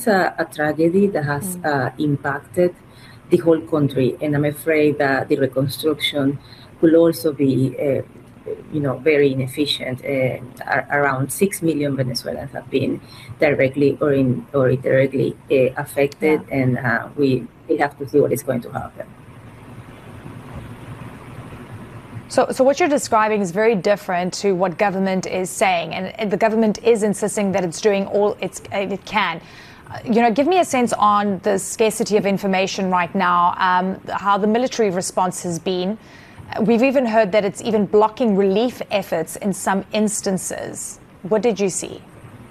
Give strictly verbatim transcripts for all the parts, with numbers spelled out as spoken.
a, a tragedy that has mm. uh, impacted the whole country, and I'm afraid that the reconstruction will also be, uh, you know, very inefficient. Uh, around six million Venezuelans have been directly or in or indirectly uh, affected, yeah. and uh, we we have to see what is going to happen. So, so what you're describing is very different to what government is saying, and the government is insisting that it's doing all it's, it can. You know, give me a sense on the scarcity of information right now, um, how the military response has been. We've even heard that it's even blocking relief efforts in some instances. What did you see?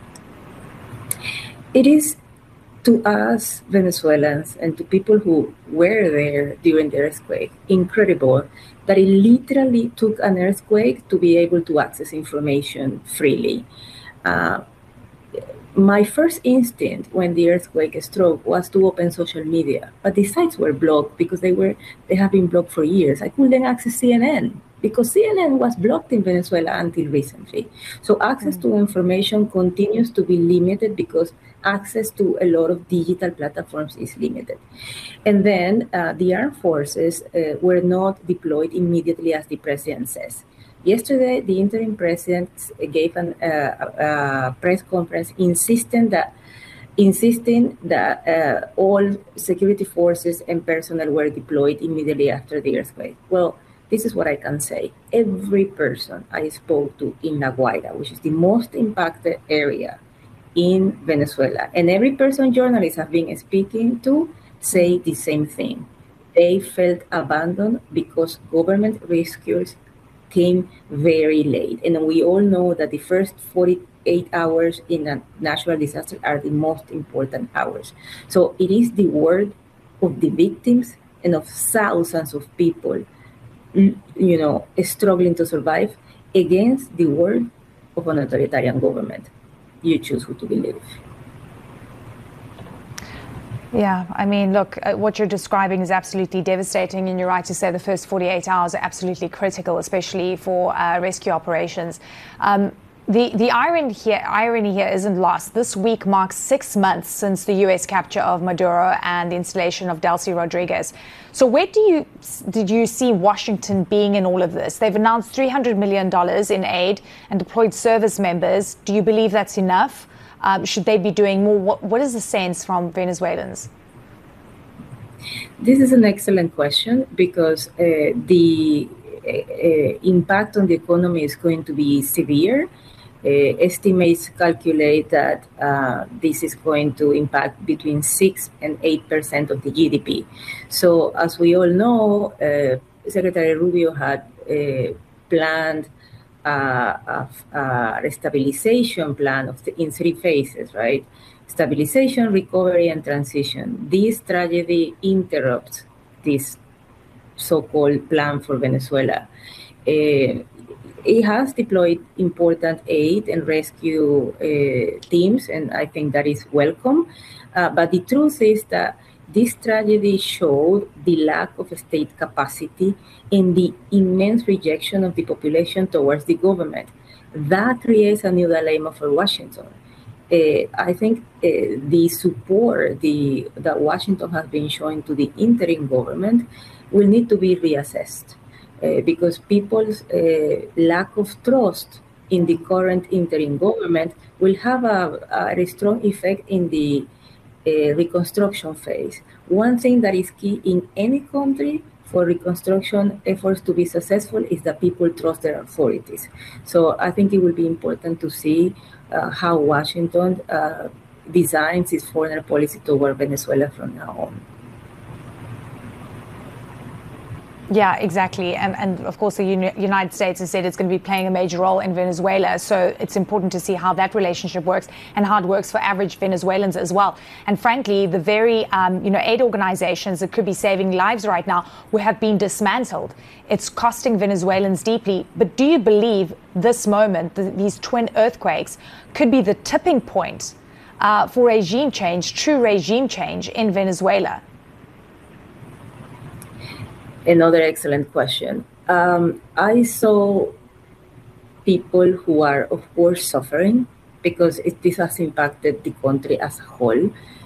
It is, to us Venezuelans and to people who were there during the earthquake, incredible that it literally took an earthquake to be able to access information freely. Uh, My first instinct when the earthquake struck was to open social media, but the sites were blocked because they were they have been blocked for years. I couldn't access C N N because C N N was blocked in Venezuela until recently. So access mm-hmm. to information continues to be limited because access to a lot of digital platforms is limited. And then uh, the armed forces uh, were not deployed immediately as the president says. Yesterday, the interim president gave an, uh, a press conference insisting that, insisting that uh, all security forces and personnel were deployed immediately after the earthquake. Well, this is what I can say. Every person I spoke to in La Guaira, which is the most impacted area in Venezuela, and every person journalists have been speaking to say the same thing. They felt abandoned because government rescues came very late. And we all know that the first forty-eight hours in a natural disaster are the most important hours. So it is the word of the victims and of thousands of people, you know, struggling to survive against the word of an authoritarian government. You choose who to believe. Yeah, I mean, look, uh, what you're describing is absolutely devastating, and you're right to say the first forty-eight hours are absolutely critical, especially for uh, rescue operations. Um, the the irony here, irony here isn't lost. This week marks six months since the U S capture of Maduro and the installation of Delcy Rodriguez. So where do you did you see Washington being in all of this? They've announced three hundred million dollars in aid and deployed service members. Do you believe that's enough? Um, should they be doing more? What, what is the sense from Venezuelans? This is an excellent question because uh, the uh, impact on the economy is going to be severe. Uh, estimates calculate that uh, this is going to impact between six and eight percent of the G D P. So, as we all know, uh, Secretary Rubio had uh, planned Uh, a, a stabilization plan of the, in three phases, right? Stabilization, recovery, and transition. This tragedy interrupts this so-called plan for Venezuela. Uh, it has deployed important aid and rescue uh, teams, and I think that is welcome. Uh, but the truth is that this tragedy showed the lack of state capacity and the immense rejection of the population towards the government. That creates a new dilemma for Washington. Uh, I think uh, the support the, that Washington has been showing to the interim government will need to be reassessed uh, because people's uh, lack of trust in the current interim government will have a, a strong effect in the Uh, reconstruction phase. One thing that is key in any country for reconstruction efforts to be successful is that people trust their authorities. So I think it will be important to see uh, how Washington uh, designs its foreign policy toward Venezuela from now on. Yeah, exactly. And, and of course, the Uni- United States has said it's going to be playing a major role in Venezuela. So it's important to see how that relationship works and how it works for average Venezuelans as well. And frankly, the very, um, you know, aid organizations that could be saving lives right now will have been dismantled. It's costing Venezuelans deeply. But do you believe this moment, the, these twin earthquakes, could be the tipping point uh, for regime change, true regime change in Venezuela? Another excellent question. Um, I saw people who are, of course, suffering because it, this has impacted the country as a whole.